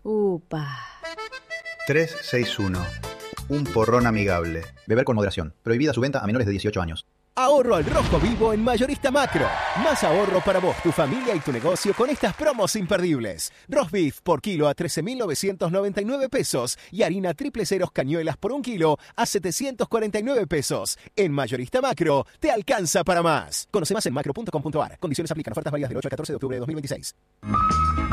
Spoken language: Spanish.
Upa. 361. Un porrón amigable. Beber con moderación. Prohibida su venta a menores de 18 años. Ahorro al rojo vivo en Mayorista Macro. Más ahorro para vos, tu familia y tu negocio con estas promos imperdibles. Roast beef por kilo a 13.999 pesos y harina triple ceros cañuelas por 1 kilo a 749 pesos. En Mayorista Macro te alcanza para más. Conoce más en macro.com.ar. Condiciones aplican. Ofertas válidas del 8 al 14 de octubre de 2026.